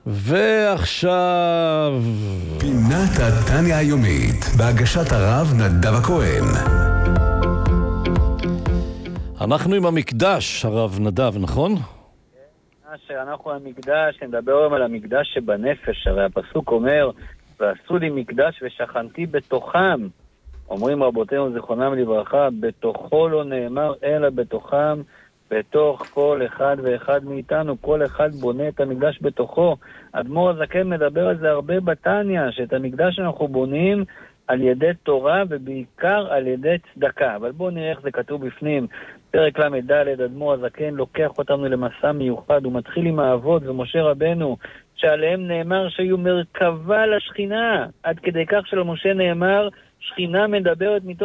ועכשיו פינת התניה היומית בהגשת הרב נדב הכהן. אנחנו עם המקדש, הרב נדב, נכון? שאנחנו המקדש, נדבר היום על המקדש שבנפש. הרי הפסוק אומר, ועשו לי מקדש ושכנתי בתוכם. אומרים רבותינו זיכרונם לברכה, בתוכו לא נאמר אלא בתוכם, בתוך כל אחד ואחד מאיתנו. כל אחד בונה את המקדש בתוכו. אדמו"ר הזקן מדבר על זה הרבה בתניה, שאת המקדש אנחנו בונים על ידי תורה ובעיקר על ידי צדקה. אבל בואו נראה איך זה כתוב בפנים. פרק למד, אדמו"ר הזקן לוקח אותנו למסע מיוחד. הוא מתחיל עם האבות ומשה רבנו, שעליהם נאמר שהיו מרכבה לשכינה. עד כדי כך שלמשה נאמר, שכינה מדברת מתוך